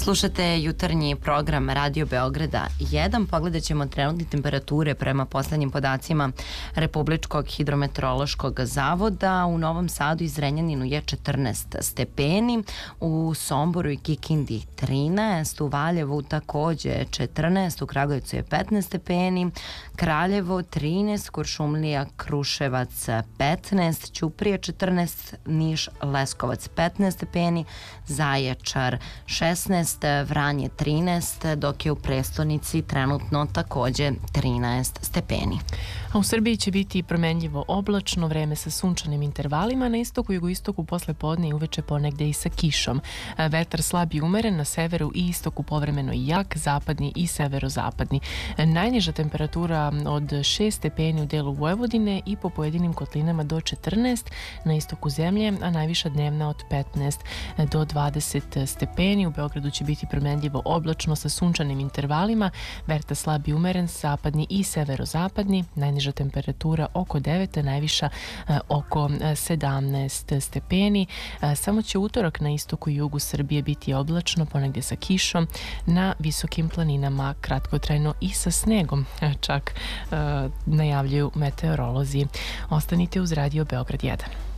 Slušate jutarnji program Radio Beograda 1. Pogledat ćemo trenutne temperature prema poslednjim podacima Republičkog hidrometeorološkog zavoda. U Novom Sadu i Zrenjaninu je 14 stepeni, u Somboru i Kikindi 13, u Valjevu takođe 14, u Kragujevcu je 15 stepeni, Kraljevo 13, Kuršumlija, Kruševac 15, Ćuprija 14, Niš, Leskovac 15 stepeni, Zaječar 16, Vranje 13, dok je u prestonici trenutno takođe 13 stepeni. A u Srbiji će biti promenljivo oblačno, vreme sa sunčanim intervalima, na istoku i jugoistoku posle podne i uveče ponegde i sa kišom. Vetar slab i umeren, na severu i istoku povremeno i jak, zapadni i severozapadni. Najniža temperatura od 6 stepeni u delu Vojvodine i po pojedinim kotlinama do 14 na istoku zemlje, a najviša dnevna od 15 do 20 stepeni. U Beogradu će biti promenljivo oblačno sa sunčanim intervalima, vetar slab i umeren, zapadni i severozapadni, najniža temperatura oko 9, najviša oko 17 stepeni. Samo će utorak na istoku i jugu Srbije biti oblačno, ponegde sa kišom, na visokim planinama kratkotrajno i sa snegom, čak najavljuju meteorolozi. Ostanite uz Radio Beograd 1.